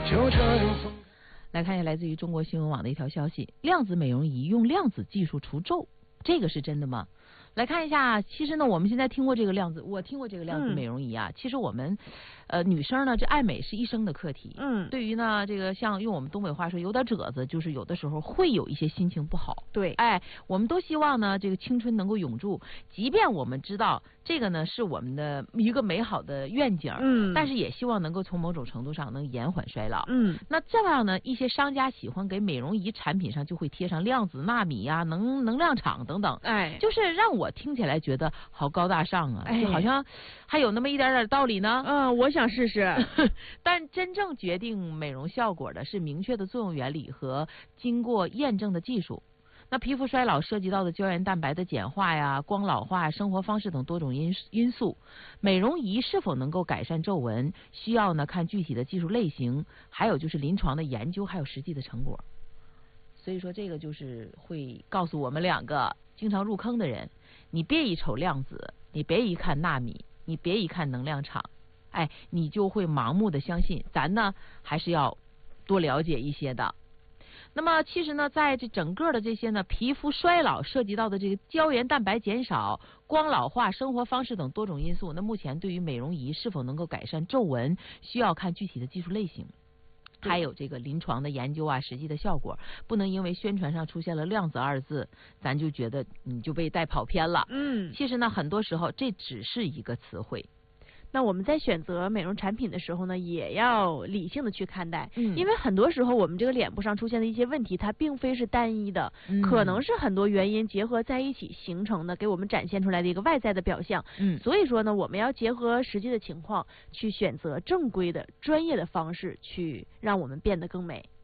就这样疯。 来看一下来自于中国新闻网的一条消息：量子美容仪用量子技术除皱，这个是真的吗？来看一下，其实呢，我们现在听过这个量子，我听过这个量子美容仪啊。其实我们，女生呢，这爱美是一生的课题。对于呢，这个像用我们东北话说，有点褶子，就是有的时候会有一些心情不好。 对， 哎，我们都希望呢，这个青春能够永驻，即便我们知道这个呢是我们的一个美好的愿景，但是也希望能够从某种程度上能延缓衰老。那这样呢，一些商家喜欢给美容仪产品上就会贴上量子纳米呀、能量场等等， 哎， 就是让我听起来觉得好高大上啊，就好像还有那么一点点道理呢。 我想试试。 但真正决定美容效果的是明确的作用原理和经过验证的技术。那皮肤衰老涉及到的胶原蛋白的简化呀、光老化、生活方式等多种因素，美容仪是否能够改善皱纹，需要呢看具体的技术类型，还有就是临床的研究，还有实际的成果。所以说这个就是会告诉我们两个经常入坑的人，你别一瞅量子，你别一看纳米，你别一看能量场，哎，你就会盲目的相信。咱呢还是要多了解一些的。那么其实呢，在这整个的这些呢，皮肤衰老涉及到的这个胶原蛋白减少、光老化、生活方式等多种因素，那目前对于美容仪是否能够改善皱纹，需要看具体的技术类型。还有这个临床的研究啊，实际的效果，不能因为宣传上出现了量子二字，咱就觉得你就被带跑偏了。其实呢，很多时候这只是一个词汇。 那我们在选择美容产品的时候呢，也要理性的去看待，因为很多时候我们这个脸部上出现的一些问题，它并非是单一的，可能是很多原因结合在一起形成的，给我们展现出来的一个外在的表象。所以说呢，我们要结合实际的情况，去选择正规的、专业的方式，去让我们变得更美。